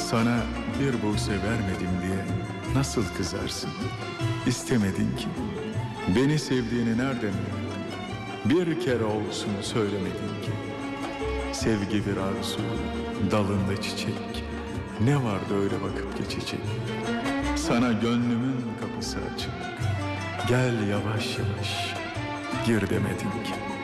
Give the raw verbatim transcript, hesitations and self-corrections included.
Sana bir buse vermedim diye nasıl kızarsın? İstemedin ki. Beni sevdiğini nereden bildin? Bir kere olsun söylemedin ki. Sevgi bir arzu, dalında çiçek. Ne vardı öyle bakıp geçecek? Sana gönlümün kapısı açık. Gel yavaş yavaş, gir demedin ki.